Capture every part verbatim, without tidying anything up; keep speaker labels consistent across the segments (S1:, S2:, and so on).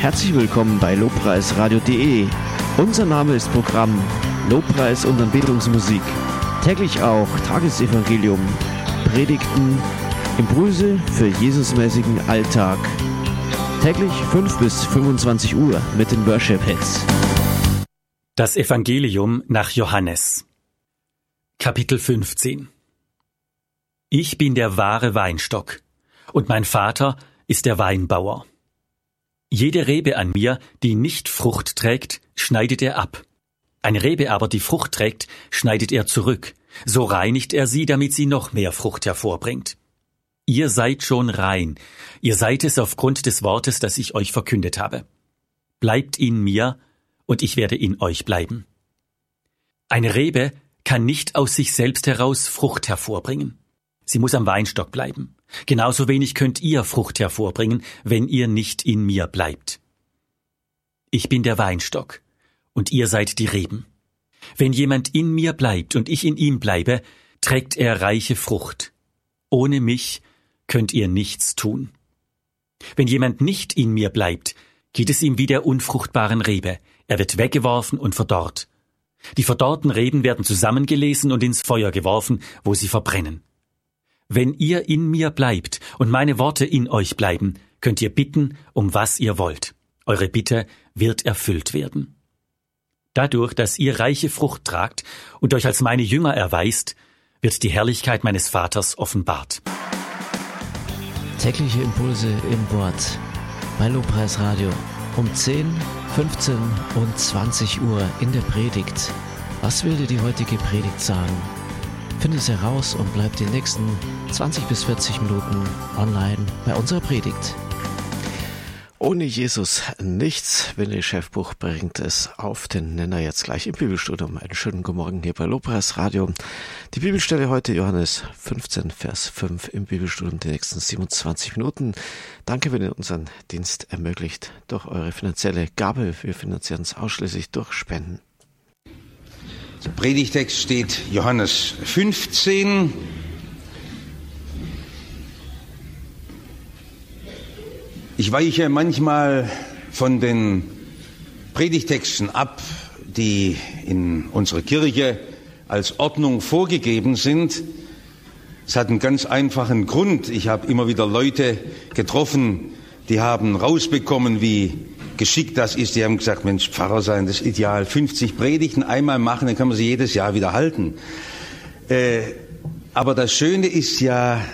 S1: Herzlich willkommen bei lobpreisradio punkt de. Unser Name ist Programm Lobpreis und Anbetungsmusik. Täglich auch Tagesevangelium, Predigten, Impulse für Jesusmäßigen Alltag. Täglich fünf bis fünfundzwanzig Uhr mit den Worship-Hits.
S2: Das Evangelium nach Johannes. Kapitel fünfzehn. Ich bin der wahre Weinstock, und mein Vater ist der Weinbauer. Jede Rebe an mir, die nicht Frucht trägt, schneidet er ab. Eine Rebe aber, die Frucht trägt, schneidet er zurück. So reinigt er sie, damit sie noch mehr Frucht hervorbringt. Ihr seid schon rein. Ihr seid es aufgrund des Wortes, das ich euch verkündet habe. Bleibt in mir, und ich werde in euch bleiben. Eine Rebe kann nicht aus sich selbst heraus Frucht hervorbringen. Sie muss am Weinstock bleiben. Genauso wenig könnt ihr Frucht hervorbringen, wenn ihr nicht in mir bleibt. Ich bin der Weinstock, und ihr seid die Reben. Wenn jemand in mir bleibt und ich in ihm bleibe, trägt er reiche Frucht. Ohne mich könnt ihr nichts tun. Wenn jemand nicht in mir bleibt, geht es ihm wie der unfruchtbaren Rebe. Er wird weggeworfen und verdorrt. Die verdorrten Reben werden zusammengelesen und ins Feuer geworfen, wo sie verbrennen. Wenn ihr in mir bleibt und meine Worte in euch bleiben, könnt ihr bitten, um was ihr wollt. Eure Bitte wird erfüllt werden. Dadurch, dass ihr reiche Frucht tragt und euch als meine Jünger erweist, wird die Herrlichkeit meines Vaters offenbart.
S1: Tägliche Impulse im Wort bei Lobpreisradio um zehn, fünfzehn und zwanzig Uhr in der Predigt. Was will dir die heutige Predigt sagen? Finde es heraus und bleib die nächsten zwanzig bis vierzig Minuten online bei unserer Predigt. Ohne Jesus nichts. Winnie Schäfbuch bringt es auf den Nenner jetzt gleich im Bibelstudium. Einen schönen guten Morgen hier bei Lobpreisradio. Die Bibelstelle heute Johannes fünfzehn, Vers fünf im Bibelstudium die nächsten siebenundzwanzig Minuten. Danke, wenn ihr unseren Dienst ermöglicht durch eure finanzielle Gabe. Wir finanzieren es ausschließlich durch Spenden.
S3: Der Predigtext steht Johannes fünfzehn. Ich weiche manchmal von den Predigtexten ab, die in unserer Kirche als Ordnung vorgegeben sind. Es hat einen ganz einfachen Grund. Ich habe immer wieder Leute getroffen, die haben rausbekommen, wie geschickt das ist. Die haben gesagt, Mensch, Pfarrer sein, das ist ideal. fünfzig Predigten einmal machen, dann kann man sie jedes Jahr wieder halten. Äh, aber das Schöne ist ja,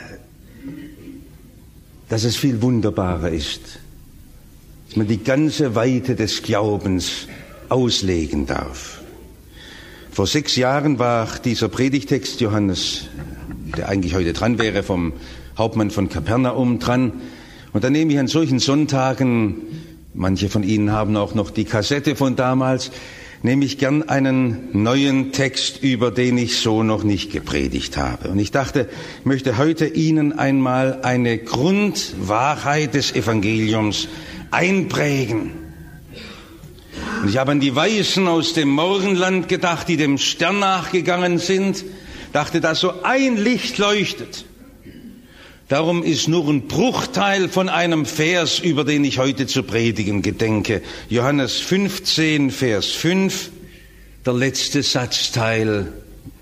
S3: dass es viel wunderbarer ist, dass man die ganze Weite des Glaubens auslegen darf. Vor sechs Jahren war dieser Predigtext Johannes, der eigentlich heute dran wäre, vom Hauptmann von Kapernaum dran. Und dann nehme ich an solchen Sonntagen, manche von Ihnen haben auch noch die Kassette von damals, nehme ich gern einen neuen Text, über den ich so noch nicht gepredigt habe. Und ich dachte, ich möchte heute Ihnen einmal eine Grundwahrheit des Evangeliums einprägen. Und ich habe an die Weisen aus dem Morgenland gedacht, die dem Stern nachgegangen sind, dachte, dass so ein Licht leuchtet. Darum ist nur ein Bruchteil von einem Vers, über den ich heute zu predigen gedenke. Johannes fünfzehn, Vers fünf, der letzte Satzteil,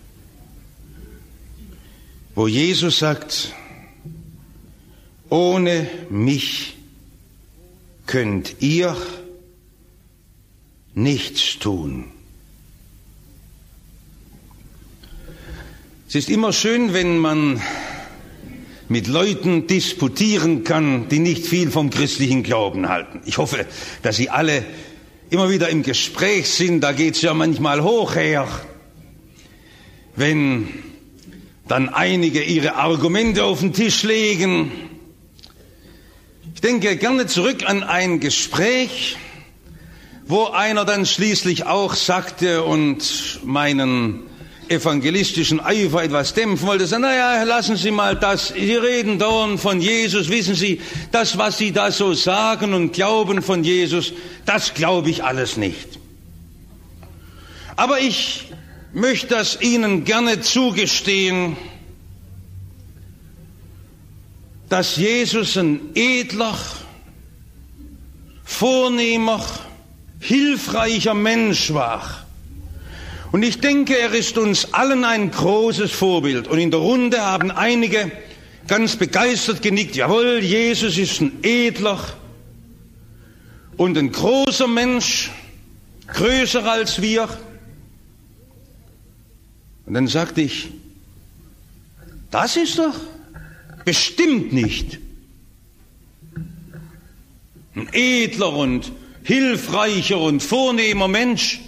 S3: wo Jesus sagt, ohne mich könnt ihr nichts tun. Es ist immer schön, wenn man mit Leuten disputieren kann, die nicht viel vom christlichen Glauben halten. Ich hoffe, dass Sie alle immer wieder im Gespräch sind. Da geht's ja manchmal hoch her, wenn dann einige ihre Argumente auf den Tisch legen. Ich denke gerne zurück an ein Gespräch, wo einer dann schließlich auch sagte und meinen evangelistischen Eifer etwas dämpfen wollte, sagen, naja, lassen Sie mal das, Sie reden dauernd von Jesus, wissen Sie, das, was Sie da so sagen und glauben von Jesus, das glaube ich alles nicht. Aber ich möchte das Ihnen gerne zugestehen, dass Jesus ein edler, vornehmer, hilfreicher Mensch war. Und ich denke, er ist uns allen ein großes Vorbild. Und in der Runde haben einige ganz begeistert genickt. Jawohl, Jesus ist ein edler und ein großer Mensch, größer als wir. Und dann sagte ich, das ist doch bestimmt nicht ein edler und hilfreicher und vornehmer Mensch.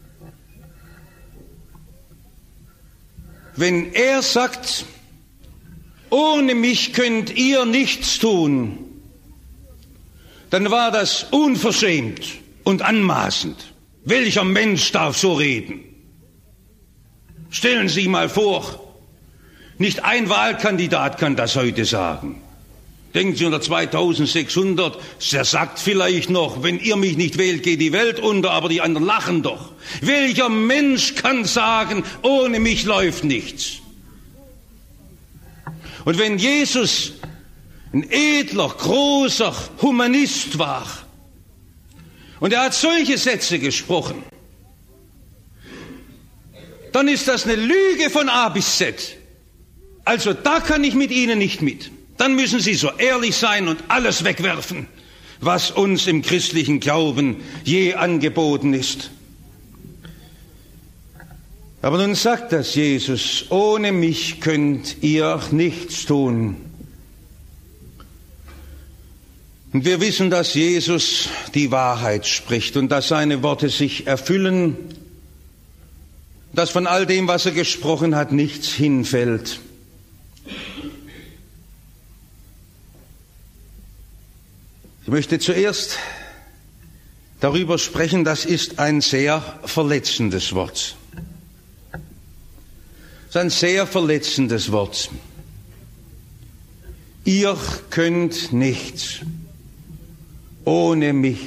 S3: Wenn er sagt, ohne mich könnt ihr nichts tun, dann war das unverschämt und anmaßend. Welcher Mensch darf so reden? Stellen Sie mal vor, nicht ein Wahlkandidat kann das heute sagen. Denken Sie unter zweitausendsechshundert, der sagt vielleicht noch, wenn ihr mich nicht wählt, geht die Welt unter, aber die anderen lachen doch. Welcher Mensch kann sagen, ohne mich läuft nichts? Und wenn Jesus ein edler, großer Humanist war und er hat solche Sätze gesprochen, dann ist das eine Lüge von A bis Z. Also da kann ich mit Ihnen nicht mit. Dann müssen Sie so ehrlich sein und alles wegwerfen, was uns im christlichen Glauben je angeboten ist. Aber nun sagt das Jesus, ohne mich könnt ihr nichts tun. Und wir wissen, dass Jesus die Wahrheit spricht und dass seine Worte sich erfüllen, dass von all dem, was er gesprochen hat, nichts hinfällt. Ich möchte zuerst darüber sprechen, das ist ein sehr verletzendes Wort. Das ist ein sehr verletzendes Wort. Ihr könnt nichts ohne mich.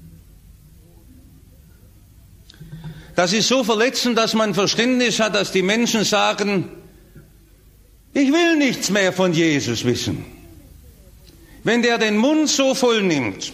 S3: Das ist so verletzend, dass man Verständnis hat, dass die Menschen sagen, ich will nichts mehr von Jesus wissen. Wenn der den Mund so voll nimmt.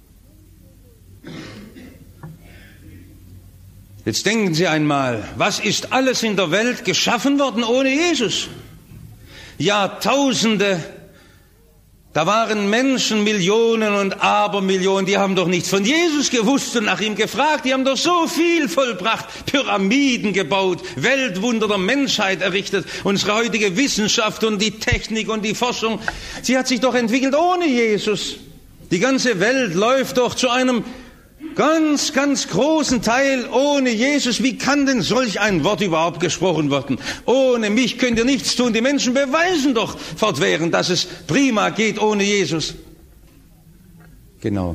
S3: Jetzt denken Sie einmal, was ist alles in der Welt geschaffen worden ohne Jesus? Jahrtausende, da waren Menschen, Millionen und Abermillionen, die haben doch nichts von Jesus gewusst und nach ihm gefragt. Die haben doch so viel vollbracht, Pyramiden gebaut, Weltwunder der Menschheit errichtet. Unsere heutige Wissenschaft und die Technik und die Forschung, sie hat sich doch entwickelt ohne Jesus. Die ganze Welt läuft doch zu einem ganz, ganz großen Teil ohne Jesus. Wie kann denn solch ein Wort überhaupt gesprochen werden? Ohne mich könnt ihr nichts tun. Die Menschen beweisen doch fortwährend, dass es prima geht ohne Jesus. Genau.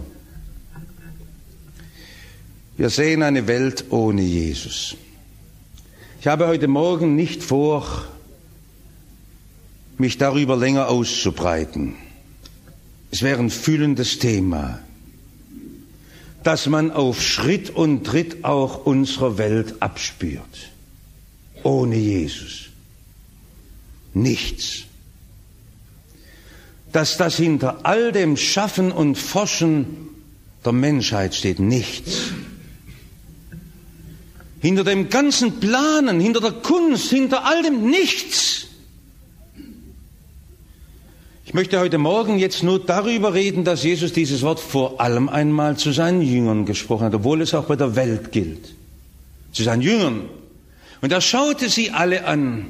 S3: Wir sehen eine Welt ohne Jesus. Ich habe heute Morgen nicht vor, mich darüber länger auszubreiten. Es wäre ein füllendes Thema, dass man auf Schritt und Tritt auch unserer Welt abspürt. Ohne Jesus. Nichts. Dass das hinter all dem Schaffen und Forschen der Menschheit steht. Nichts. Hinter dem ganzen Planen, hinter der Kunst, hinter all dem nichts. Ich möchte heute Morgen jetzt nur darüber reden, dass Jesus dieses Wort vor allem einmal zu seinen Jüngern gesprochen hat, obwohl es auch bei der Welt gilt. Zu seinen Jüngern. Und er schaute sie alle an.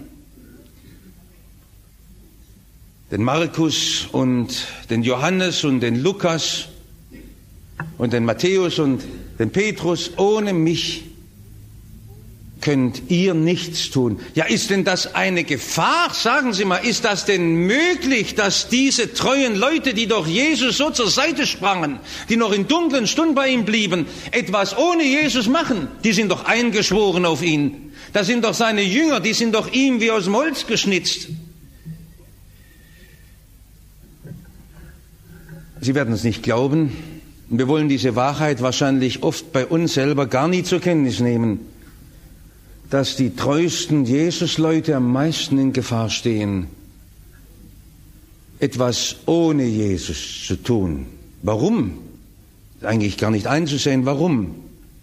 S3: Den Markus und den Johannes und den Lukas und den Matthäus und den Petrus. Ohne mich könnt ihr nichts tun. Ja, ist denn das eine Gefahr? Sagen Sie mal, ist das denn möglich, dass diese treuen Leute, die doch Jesus so zur Seite sprangen, die noch in dunklen Stunden bei ihm blieben, etwas ohne Jesus machen? Die sind doch eingeschworen auf ihn. Das sind doch seine Jünger, die sind doch ihm wie aus dem Holz geschnitzt. Sie werden es nicht glauben. Wir wollen diese Wahrheit wahrscheinlich oft bei uns selber gar nie zur Kenntnis nehmen, dass die treuesten Jesus-Leute am meisten in Gefahr stehen, etwas ohne Jesus zu tun. Warum? Eigentlich gar nicht einzusehen, warum.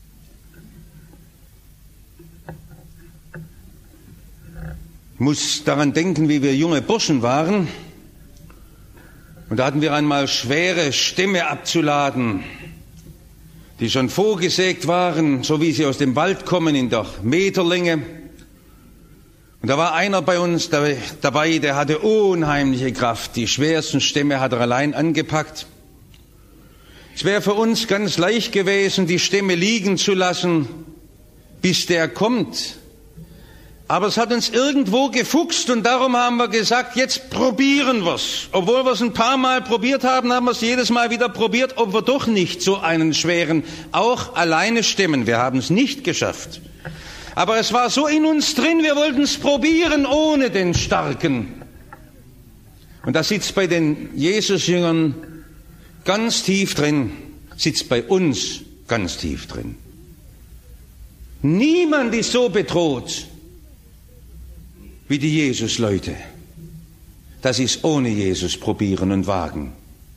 S3: Ich muss daran denken, wie wir junge Burschen waren. Und da hatten wir einmal schwere Stämme abzuladen, die schon vorgesägt waren, so wie sie aus dem Wald kommen, in der Meterlänge. Und da war einer bei uns dabei, der hatte unheimliche Kraft. Die schwersten Stämme hat er allein angepackt. Es wäre für uns ganz leicht gewesen, die Stämme liegen zu lassen, bis der kommt. Aber es hat uns irgendwo gefuchst und darum haben wir gesagt, jetzt probieren wir's. Obwohl wir es ein paar Mal probiert haben, haben wir es jedes Mal wieder probiert, ob wir doch nicht so einen schweren, auch alleine stemmen. Wir haben es nicht geschafft. Aber es war so in uns drin, wir wollten es probieren ohne den Starken. Und das sitzt bei den Jesus-Jüngern ganz tief drin, sitzt bei uns ganz tief drin. Niemand ist so bedroht wie die Jesus-Leute. Das ist ohne Jesus probieren und wagen.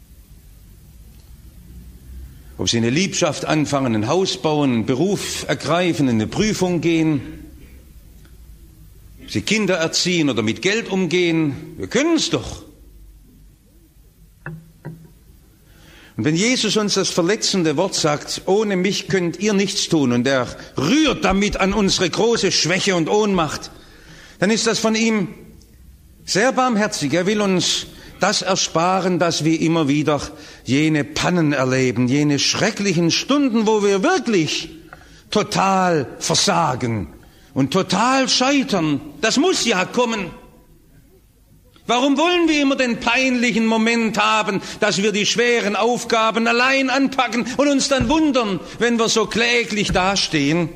S3: Ob sie eine Liebschaft anfangen, ein Haus bauen, einen Beruf ergreifen, in eine Prüfung gehen, ob sie Kinder erziehen oder mit Geld umgehen, wir können es doch. Und wenn Jesus uns das verletzende Wort sagt, ohne mich könnt ihr nichts tun, und er rührt damit an unsere große Schwäche und Ohnmacht, dann ist das von ihm sehr barmherzig. Er will uns das ersparen, dass wir immer wieder jene Pannen erleben, jene schrecklichen Stunden, wo wir wirklich total versagen und total scheitern. Das muss ja kommen. Warum wollen wir immer den peinlichen Moment haben, dass wir die schweren Aufgaben allein anpacken und uns dann wundern, wenn wir so kläglich dastehen?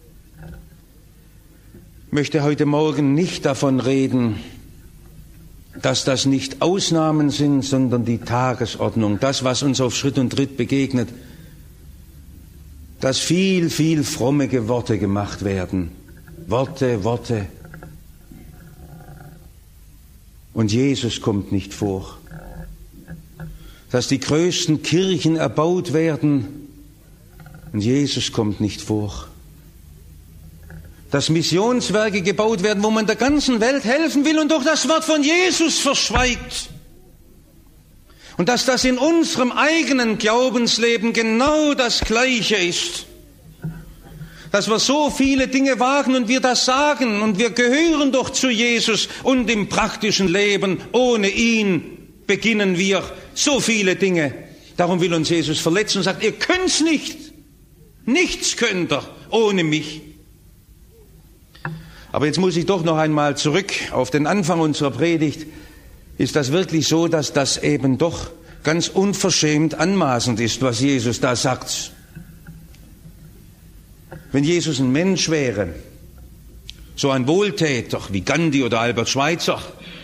S3: Ich möchte heute Morgen nicht davon reden, dass das nicht Ausnahmen sind, sondern die Tagesordnung, das, was uns auf Schritt und Tritt begegnet, dass viel, viel fromme Worte gemacht werden. Worte, Worte. Und Jesus kommt nicht vor. Dass die größten Kirchen erbaut werden und Jesus kommt nicht vor. Dass Missionswerke gebaut werden, wo man der ganzen Welt helfen will und doch das Wort von Jesus verschweigt. Und dass das in unserem eigenen Glaubensleben genau das Gleiche ist. Dass wir so viele Dinge wagen und wir das sagen und wir gehören doch zu Jesus und im praktischen Leben, ohne ihn beginnen wir so viele Dinge. Darum will uns Jesus verletzen und sagt, ihr könnt's nicht. Nichts könnt ihr ohne mich. Aber jetzt muss ich doch noch einmal zurück auf den Anfang unserer Predigt. Ist das wirklich so, dass das eben doch ganz unverschämt anmaßend ist, was Jesus da sagt? Wenn Jesus ein Mensch wäre, so ein Wohltäter wie Gandhi oder Albert Schweitzer,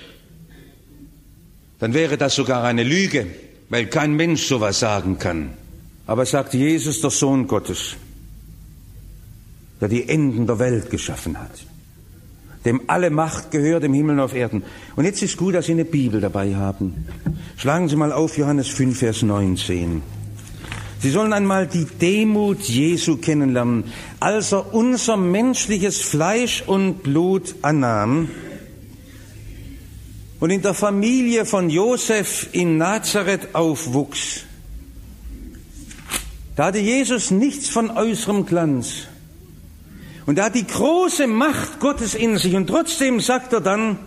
S3: dann wäre das sogar eine Lüge, weil kein Mensch sowas sagen kann. Aber sagt Jesus, der Sohn Gottes, der die Enden der Welt geschaffen hat, dem alle Macht gehört im Himmel und auf Erden. Und jetzt ist gut, dass Sie eine Bibel dabei haben. Schlagen Sie mal auf Johannes fünf, Vers neunzehn. Sie sollen einmal die Demut Jesu kennenlernen, als er unser menschliches Fleisch und Blut annahm und in der Familie von Josef in Nazareth aufwuchs. Da hatte Jesus nichts von äußerem Glanz. Und er hat die große Macht Gottes in sich. Und trotzdem sagt er dann,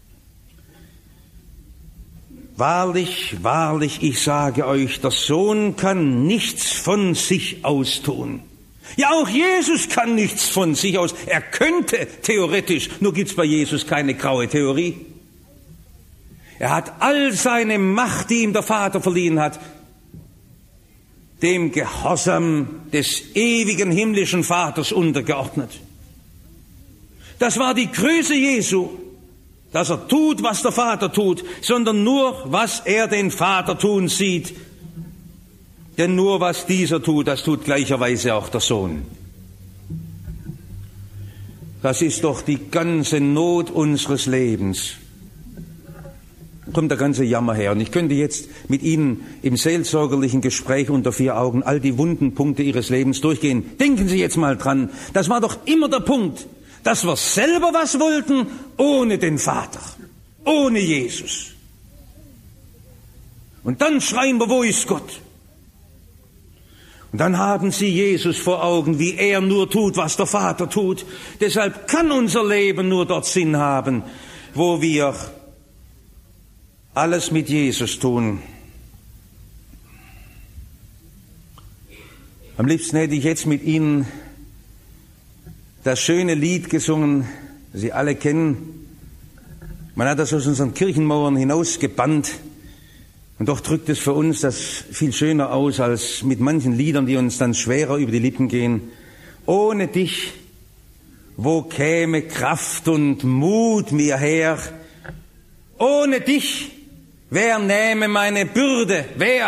S3: wahrlich, wahrlich, ich sage euch, der Sohn kann nichts von sich aus tun. Ja, auch Jesus kann nichts von sich aus. Er könnte theoretisch, nur gibt's bei Jesus keine graue Theorie. Er hat all seine Macht, die ihm der Vater verliehen hat, dem Gehorsam des ewigen himmlischen Vaters untergeordnet. Das war die Größe Jesu, dass er tut, was der Vater tut, sondern nur, was er den Vater tun sieht. Denn nur, was dieser tut, das tut gleicherweise auch der Sohn. Das ist doch die ganze Not unseres Lebens. kommt der ganze Jammer her. Und ich könnte jetzt mit Ihnen im seelsorgerlichen Gespräch unter vier Augen all die wunden Punkte Ihres Lebens durchgehen. Denken Sie jetzt mal dran, das war doch immer der Punkt, dass wir selber was wollten, ohne den Vater, ohne Jesus. Und dann schreien wir, wo ist Gott? Und dann haben Sie Jesus vor Augen, wie er nur tut, was der Vater tut. Deshalb kann unser Leben nur dort Sinn haben, wo wir alles mit Jesus tun. Am liebsten hätte ich jetzt mit Ihnen das schöne Lied gesungen, das Sie alle kennen. Man hat das aus unseren Kirchenmauern hinausgebannt. Und doch drückt es für uns das viel schöner aus als mit manchen Liedern, die uns dann schwerer über die Lippen gehen. Ohne dich, wo käme Kraft und Mut mir her? Ohne dich, wer nähme meine Bürde? Wer?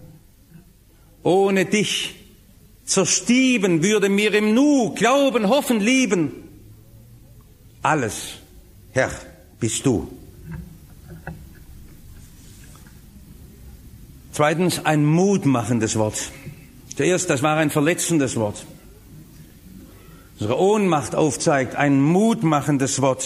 S3: Ohne dich zerstieben würde mir im Nu Glauben, Hoffen, Lieben. Alles, Herr, bist du. Zweitens, ein mutmachendes Wort. Zuerst, das war ein verletzendes Wort. Unsere Ohnmacht aufzeigt, ein mutmachendes Wort.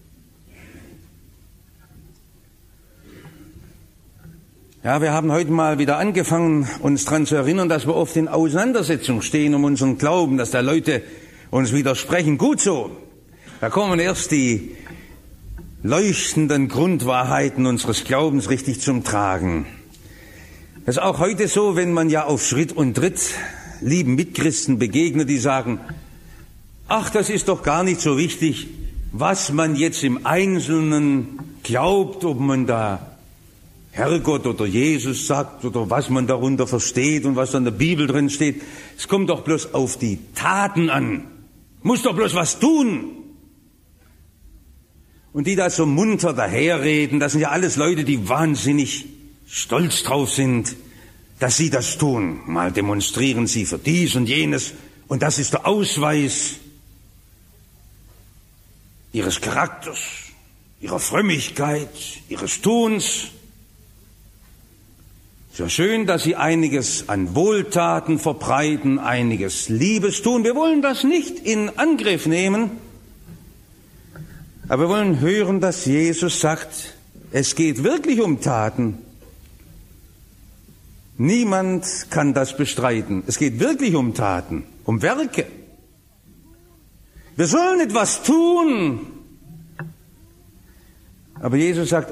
S3: Ja, wir haben heute mal wieder angefangen, uns daran zu erinnern, dass wir oft in Auseinandersetzung stehen um unseren Glauben, dass da Leute uns widersprechen. Gut so. Da kommen erst die leuchtenden Grundwahrheiten unseres Glaubens richtig zum Tragen. Das ist auch heute so, wenn man ja auf Schritt und Tritt lieben Mitchristen begegnet, die sagen, ach, das ist doch gar nicht so wichtig, was man jetzt im Einzelnen glaubt, ob man da Herrgott oder Jesus sagt oder was man darunter versteht und was da in der Bibel drin steht. Es kommt doch bloß auf die Taten an. Muss doch bloß was tun. Und die da so munter daherreden, das sind ja alles Leute, die wahnsinnig stolz drauf sind, dass sie das tun. Mal demonstrieren sie für dies und jenes und das ist der Ausweis ihres Charakters, ihrer Frömmigkeit, ihres Tuns. So schön, dass sie einiges an Wohltaten verbreiten, einiges Liebes tun. Wir wollen das nicht in Angriff nehmen, aber wir wollen hören, dass Jesus sagt, es geht wirklich um Taten. Niemand kann das bestreiten. Es geht wirklich um Taten, um Werke. Wir sollen etwas tun. Aber Jesus sagt,